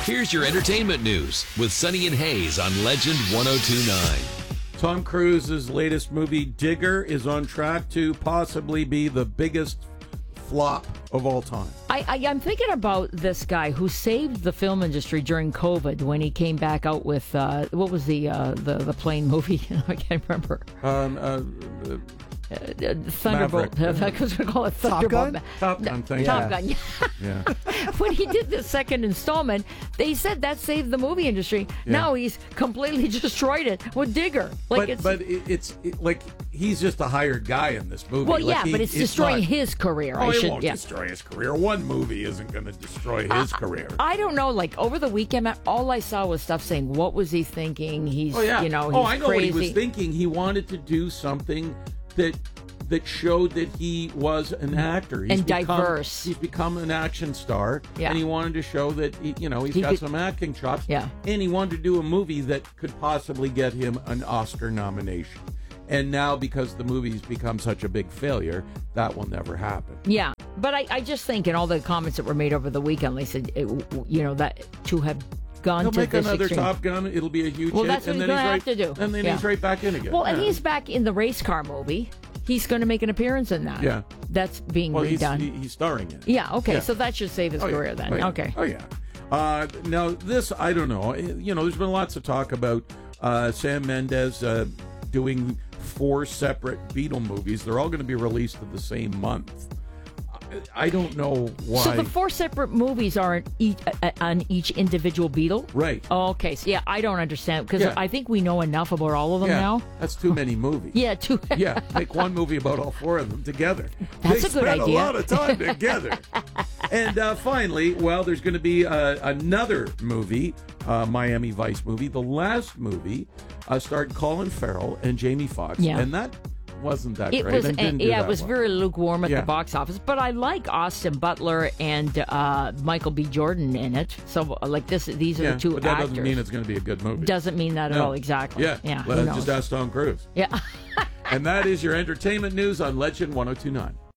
Here's your entertainment news with Sunny and Hayes on Legend 102.9. Tom Cruise's latest movie, Digger, is on track to possibly be the biggest flop of all time. I'm thinking about this guy who saved the film industry during COVID when he came back out with what was the plane movie? I can't remember. Thunderbolt. I was going to call it Thunderbolt. Top Gun. Top Gun. Yeah. When he did the second installment, they said that saved the movie industry. Yeah. Now he's completely destroyed it with Digger. But it's like he's just a hired guy in this movie. Well, like but it's destroying his career. It won't destroy his career. One movie isn't going to destroy his career. I don't know. Like over the weekend, all I saw was stuff saying, "What was he thinking?" He's, he's I know crazy. what he was thinking. He wanted to do something that showed that he was an actor. He's diverse. He's become an action star, yeah. And he wanted to show that he's got some acting chops. Yeah. And he wanted to do a movie that could possibly get him an Oscar nomination. And now, because the movie's become such a big failure, that will never happen. Yeah, but I just think in all the comments that were made over the weekend, they said, that to have gone He'll to make this another extreme. Top Gun. It'll be a huge Well, hit. that's what he's going to have to do. And then he's right back in again. Well, and he's back in the race car movie. He's going to make an appearance in that. Yeah. That's being redone. He's starring in it. Yeah, okay. Yeah. So that should save his career then. Oh, yeah. Okay. Oh, yeah. Now, this, I don't know. There's been lots of talk about Sam Mendes doing 4 separate Beatle movies. They're all going to be released in the same month. I don't know why. So the 4 separate movies are on each individual Beatle? Right. Oh, okay. So, I don't understand because I think we know enough about all of them now. That's too many movies. Yeah, too. Yeah, make one movie about all 4 of them together. That's a good idea. They spent a lot of time together. And finally, there's going to be another movie, Miami Vice movie. The last movie starred Colin Farrell and Jamie Foxx. Yeah. And that wasn't that it great. Was, it was very lukewarm at the box office. But I like Austin Butler and Michael B. Jordan in it. So, these are the two but that actors. doesn't mean it's going to be a good movie. Doesn't mean that at all, exactly. Yeah. Just ask Tom Cruise. Yeah. And that is your entertainment news on Legend 102.9.